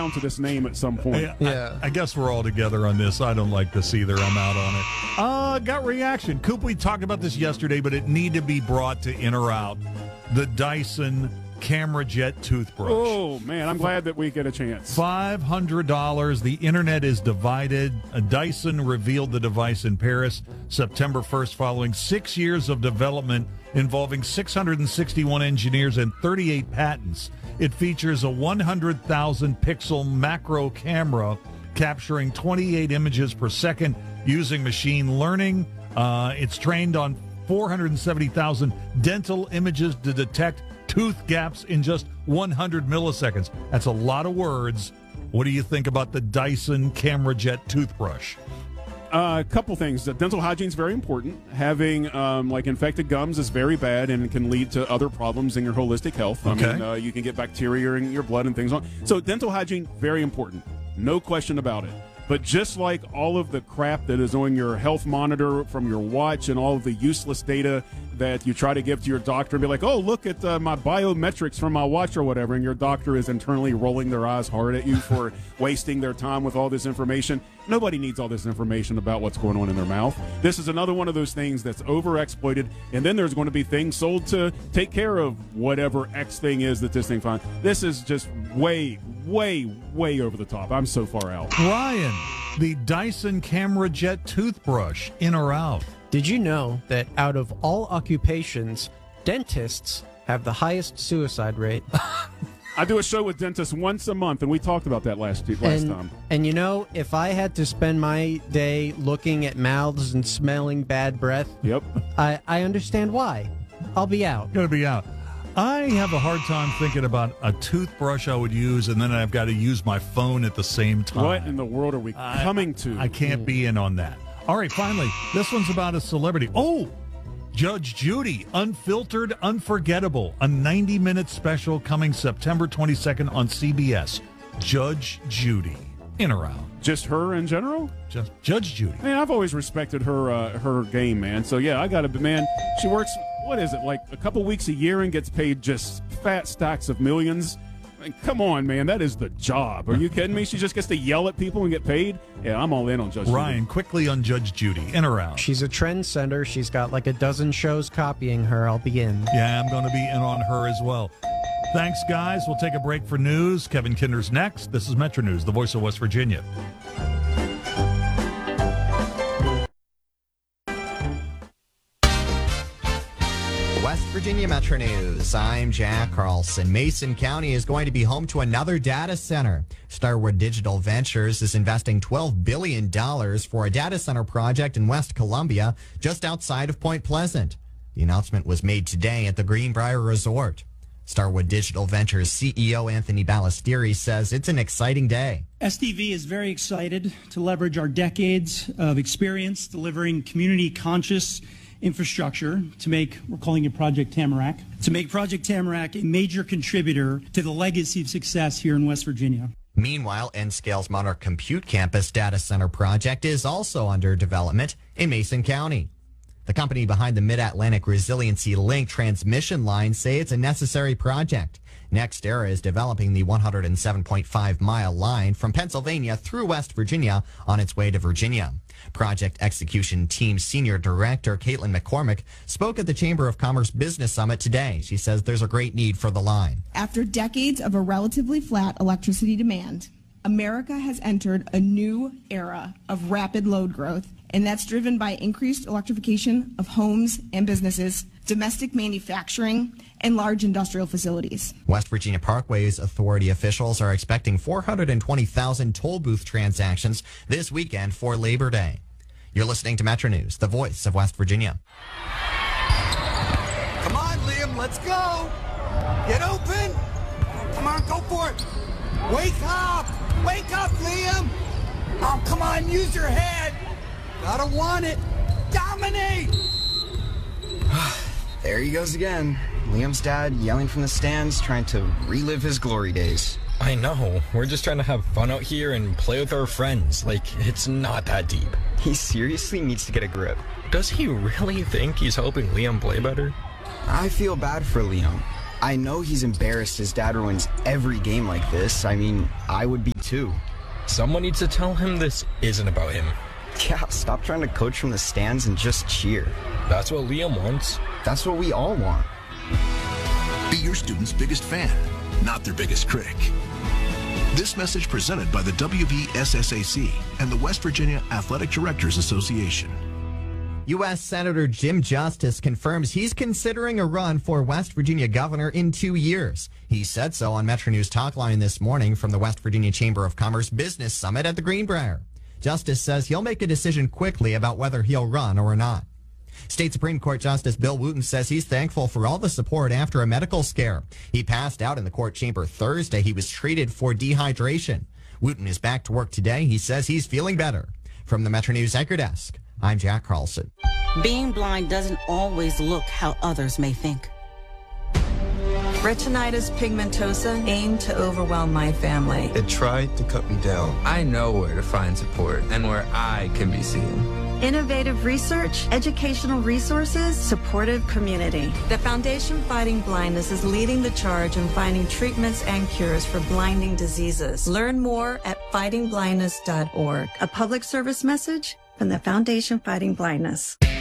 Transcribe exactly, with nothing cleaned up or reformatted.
around to this name at some point. I, yeah. I, I guess we're all together on this. I don't like this either. I'm out on it. Uh, gut reaction. Coop, we talked about this yesterday, but it need to be brought to in or out. The Dyson Camera Jet toothbrush. Oh, man, I'm glad that we get a chance. five hundred dollars. The internet is divided. Uh, Dyson revealed the device in Paris September first following six years of development involving six hundred sixty-one engineers and thirty-eight patents. It features a one hundred thousand pixel macro camera capturing twenty-eight images per second using machine learning. Uh, it's trained on four hundred seventy thousand dental images to detect tooth gaps in just one hundred milliseconds. That's a lot of words. What do you think about the Dyson Camera Jet toothbrush? Uh, a couple things. The dental hygiene is very important. Having um, like infected gums is very bad and can lead to other problems in your holistic health. Okay. I mean, uh, you can get bacteria in your blood and things on. So dental hygiene, very important. No question about it. But just like all of the crap that is on your health monitor from your watch and all of the useless data that you try to give to your doctor and be like, oh, look at uh, my biometrics from my watch or whatever, and your doctor is internally rolling their eyes hard at you for wasting their time with all this information. Nobody needs all this information about what's going on in their mouth. This is another one of those things that's overexploited, and then there's going to be things sold to take care of whatever X thing is that this thing finds. This is just way, way, way over the top. I'm so far out. Ryan, the Dyson Camera Jet toothbrush, in or out? Did you know that out of all occupations, dentists have the highest suicide rate? I do a show with dentists once a month, and we talked about that last last and, time. And you know, if I had to spend my day looking at mouths and smelling bad breath, yep, I, I understand why. I'll be out. Gonna be out. I have a hard time thinking about a toothbrush I would use, and then I've got to use my phone at the same time. What in the world are we I, coming to? I can't be in on that. All right, finally, this one's about a celebrity. Oh, Judge Judy, Unfiltered, Unforgettable, a ninety-minute special coming September twenty-second on C B S. Judge Judy, in or out? Just her in general? Just Judge Judy. Man, I've always respected her uh, her game, man. So, yeah, I got to be, man, she works, what is it, like a couple weeks a year and gets paid just fat stacks of millions? Like, come on, man, that is the job. Are you kidding me? She just gets to yell at people and get paid? Yeah, I'm all in on Judge Ryan, Judy. quickly on Judge Judy, in or out? She's a trendsetter. She's got like a dozen shows copying her. I'll be in. Yeah, I'm going to be in on her as well. Thanks, guys. We'll take a break for news. Kevin Kinder's next. This is Metro News, the voice of West Virginia. West Virginia Metro News. I'm Jack Carlson. Mason County is going to be home to another data center. Starwood Digital Ventures is investing twelve billion dollars for a data center project in West Columbia, just outside of Point Pleasant. The announcement was made today at the Greenbrier Resort. Starwood Digital Ventures C E O Anthony Ballestieri says it's an exciting day. S D V is very excited to leverage our decades of experience delivering community-conscious infrastructure to make, we're calling it Project Tamarack, to make Project Tamarack a major contributor to the legacy of success here in West Virginia. Meanwhile, Nscale's Monarch Compute Campus data center project is also under development in Mason County. The company behind the Mid-Atlantic Resiliency Link transmission line say it's a necessary project. NextEra is developing the one hundred seven point five mile line from Pennsylvania through West Virginia on its way to Virginia. Project Execution Team Senior Director Caitlin McCormick spoke at the Chamber of Commerce Business Summit today. She says there's a great need for the line. After decades of a relatively flat electricity demand, America has entered a new era of rapid load growth, and that's driven by increased electrification of homes and businesses, domestic manufacturing, and large industrial facilities. West Virginia Parkways Authority officials are expecting four hundred twenty thousand toll booth transactions this weekend for Labor Day. You're listening to Metro News, the voice of West Virginia. Come on, Liam, let's go. Get open. Come on, go for it. Wake up. Wake up, Liam. Oh, come on, use your head. Gotta want it. Dominate. There he goes again. Liam's dad yelling from the stands, trying to relive his glory days. I know. We're just trying to have fun out here and play with our friends. Like, it's not that deep. He seriously needs to get a grip. Does he really think he's helping Liam play better? I feel bad for Liam. I know he's embarrassed his dad ruins every game like this. I mean, I would be too. Someone needs to tell him this isn't about him. Yeah, stop trying to coach from the stands and just cheer. That's what Liam wants. That's what we all want. Be your student's biggest fan, not their biggest critic. This message presented by the W V S S A C and the West Virginia Athletic Directors Association. U S Senator Jim Justice confirms he's considering a run for West Virginia governor in two years. He said so on Metro News Talkline this morning from the West Virginia Chamber of Commerce Business Summit at the Greenbrier. Justice says he'll make a decision quickly about whether he'll run or not. State Supreme Court Justice Bill Wooten says he's thankful for all the support after a medical scare. He passed out in the court chamber Thursday. He was treated for dehydration. Wooten is back to work today. He says he's feeling better. From the Metro News Anchor Desk, I'm Jack Carlson. Being blind doesn't always look how others may think. Retinitis pigmentosa aimed to overwhelm my family. It tried to cut me down. I know where to find support and where I can be seen. Innovative research, educational resources, supportive community. The Foundation Fighting Blindness is leading the charge in finding treatments and cures for blinding diseases. Learn more at fighting blindness dot org. A public service message from the Foundation Fighting Blindness.